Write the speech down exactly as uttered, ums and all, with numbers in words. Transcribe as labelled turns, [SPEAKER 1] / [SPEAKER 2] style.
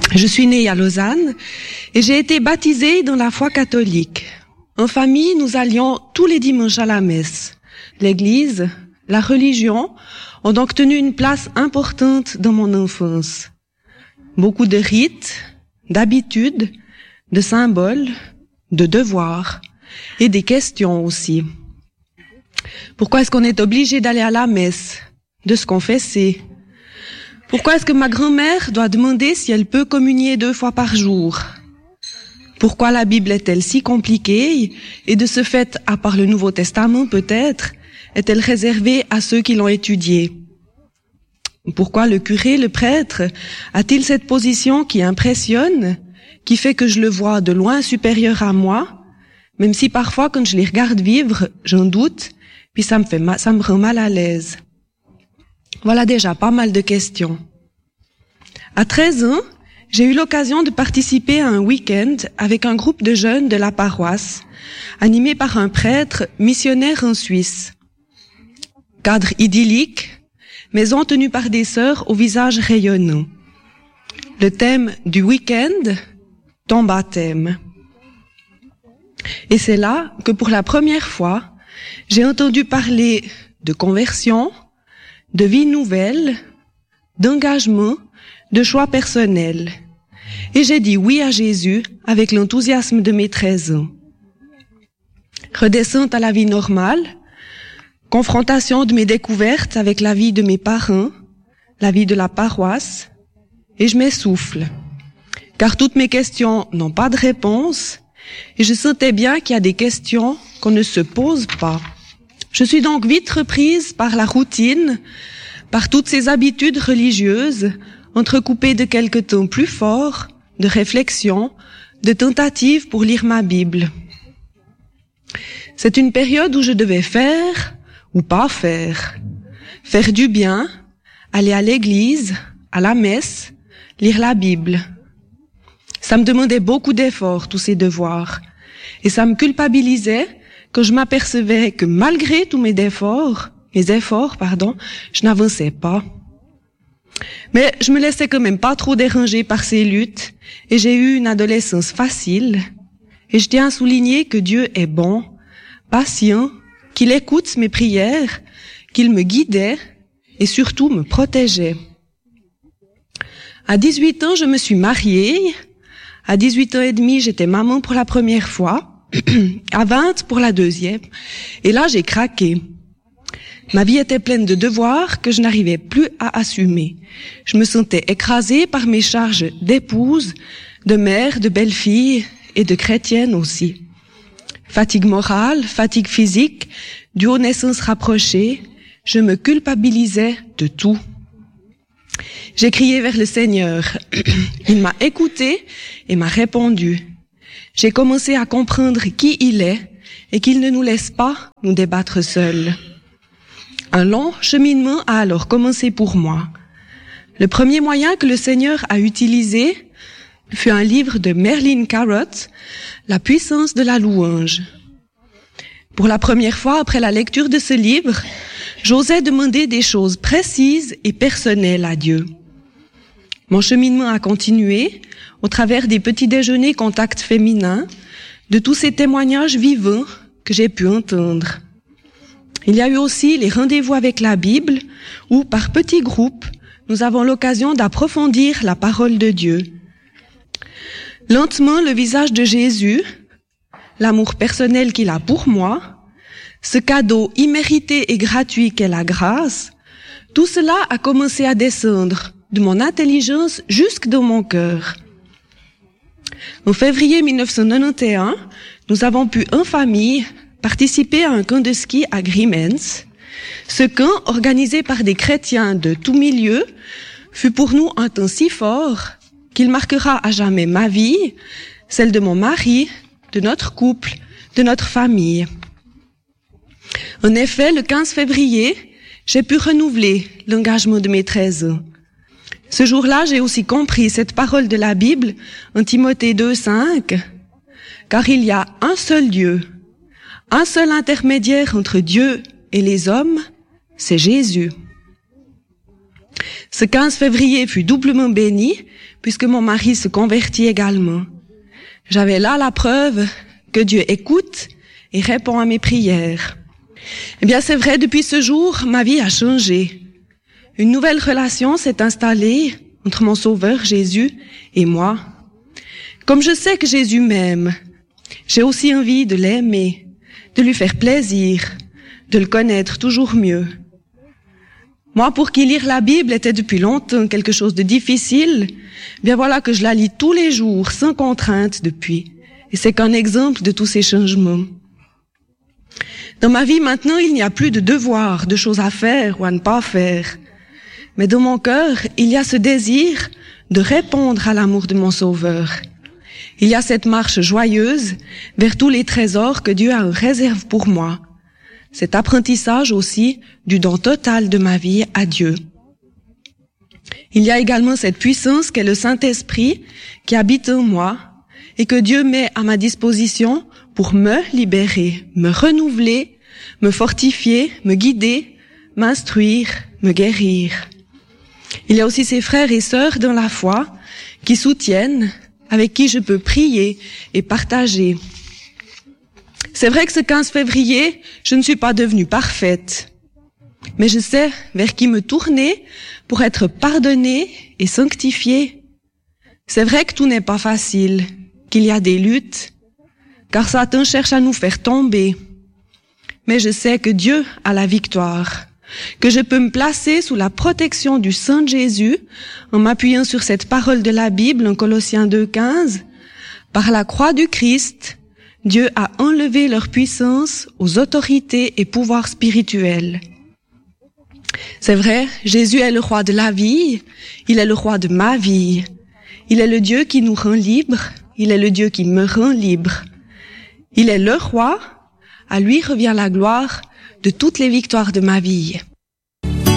[SPEAKER 1] Je suis née à Lausanne et j'ai été baptisée dans la foi catholique. En famille, nous allions tous les dimanches à la messe. L'église, la religion ont donc tenu une place importante dans mon enfance. Beaucoup de rites, d'habitudes, de symboles, de devoirs et des questions aussi. Pourquoi est-ce qu'on est obligé d'aller à la messe, de se confesser? Pourquoi est-ce que ma grand-mère doit demander si elle peut communier deux fois par jour? Pourquoi la Bible est-elle si compliquée et de ce fait, à part le Nouveau Testament peut-être, est-elle réservée à ceux qui l'ont étudiée? Pourquoi le curé, le prêtre, a-t-il cette position qui impressionne, qui fait que je le vois de loin supérieur à moi, même si parfois quand je les regarde vivre, j'en doute, puis ça me fait ma- ça me rend mal à l'aise. Voilà déjà pas mal de questions. À treize ans, j'ai eu l'occasion de participer à un week-end avec un groupe de jeunes de la paroisse, animé par un prêtre missionnaire en Suisse. Cadre idyllique, maison tenue par des sœurs au visage rayonnant. Le thème du week-end, ton baptême. Et c'est là que pour la première fois, j'ai entendu parler de conversion, de vie nouvelle, d'engagement, de choix personnels. Et j'ai dit oui à Jésus avec l'enthousiasme de mes treize ans. Redescente à la vie normale, confrontation de mes découvertes avec la vie de mes parents, la vie de la paroisse, et je m'essouffle. Car toutes mes questions n'ont pas de réponse, et je sentais bien qu'il y a des questions qu'on ne se pose pas. Je suis donc vite reprise par la routine, par toutes ces habitudes religieuses, entrecoupées de quelques temps plus forts, de réflexion, de tentatives pour lire ma Bible. C'est une période où je devais faire ou pas faire. Faire du bien, aller à l'église, à la messe, lire la Bible. Ça me demandait beaucoup d'efforts, tous ces devoirs. Et ça me culpabilisait quand je m'apercevais que malgré tous mes efforts, mes efforts, pardon, je n'avançais pas. Mais je me laissais quand même pas trop déranger par ces luttes et j'ai eu une adolescence facile. Et je tiens à souligner que Dieu est bon, patient, qu'il écoute mes prières, qu'il me guidait et surtout me protégeait. À dix-huit ans, je me suis mariée. À dix-huit ans et demi, j'étais maman pour la première fois. À vingt pour la deuxième. Et là, j'ai craqué. Ma vie était pleine de devoirs que je n'arrivais plus à assumer. Je me sentais écrasée par mes charges d'épouse, de mère, de belle-fille et de chrétienne aussi. Fatigue morale, fatigue physique, due aux naissances rapprochées, je me culpabilisais de tout. J'ai crié vers le Seigneur. Il m'a écouté et m'a répondu. J'ai commencé à comprendre qui il est et qu'il ne nous laisse pas nous débattre seuls. Un long cheminement a alors commencé pour moi. Le premier moyen que le Seigneur a utilisé fut un livre de Merlin Caroth, La puissance de la louange. Pour la première fois après la lecture de ce livre, j'osais demander des choses précises et personnelles à Dieu. Mon cheminement a continué au travers des petits déjeuners contacts féminins, de tous ces témoignages vivants que j'ai pu entendre. Il y a eu aussi les rendez-vous avec la Bible, où, par petits groupes, nous avons l'occasion d'approfondir la parole de Dieu. Lentement, le visage de Jésus, l'amour personnel qu'il a pour moi, ce cadeau immérité et gratuit qu'est la grâce, tout cela a commencé à descendre de mon intelligence jusque dans mon cœur. En février mille neuf cent quatre-vingt-onze, nous avons pu en famille participer à un camp de ski à Grimmens. Ce camp, organisé par des chrétiens de tout milieu, fut pour nous un temps si fort qu'il marquera à jamais ma vie, celle de mon mari, de notre couple, de notre famille. En effet, le quinze février, j'ai pu renouveler l'engagement de mes treize ans. Ce jour-là, j'ai aussi compris cette parole de la Bible en Timothée deux, cinq, car il y a un seul Dieu, un seul intermédiaire entre Dieu et les hommes, c'est Jésus. Ce quinze février fut doublement béni, puisque mon mari se convertit également. J'avais là la preuve que Dieu écoute et répond à mes prières. Eh bien, c'est vrai, depuis ce jour, ma vie a changé. Une nouvelle relation s'est installée entre mon Sauveur Jésus et moi. Comme je sais que Jésus m'aime, j'ai aussi envie de l'aimer, de lui faire plaisir, de le connaître toujours mieux. Moi, pour qui lire la Bible était depuis longtemps quelque chose de difficile, bien voilà que je la lis tous les jours, sans contrainte depuis. Et c'est qu'un exemple de tous ces changements. Dans ma vie maintenant, il n'y a plus de devoirs, de choses à faire ou à ne pas faire. Mais dans mon cœur, il y a ce désir de répondre à l'amour de mon Sauveur. Il y a cette marche joyeuse vers tous les trésors que Dieu a en réserve pour moi. Cet apprentissage aussi du don total de ma vie à Dieu. Il y a également cette puissance qu'est le Saint-Esprit qui habite en moi et que Dieu met à ma disposition pour me libérer, me renouveler, me fortifier, me guider, m'instruire, me guérir. Il y a aussi ces frères et sœurs dans la foi qui soutiennent, avec qui je peux prier et partager. C'est vrai que ce quinze février, je ne suis pas devenue parfaite, mais je sais vers qui me tourner pour être pardonnée et sanctifiée. C'est vrai que tout n'est pas facile, qu'il y a des luttes, car Satan cherche à nous faire tomber. Mais je sais que Dieu a la victoire, que je peux me placer sous la protection du sang de Jésus en m'appuyant sur cette parole de la Bible en Colossiens deux quinze. Par la croix du Christ, Dieu a enlevé leur puissance aux autorités et pouvoirs spirituels. C'est vrai, Jésus est le roi de la vie, il est le roi de ma vie. Il est le Dieu qui nous rend libres, il est le Dieu qui me rend libre. Il est le roi, à lui revient la gloire de toutes les victoires de ma vie.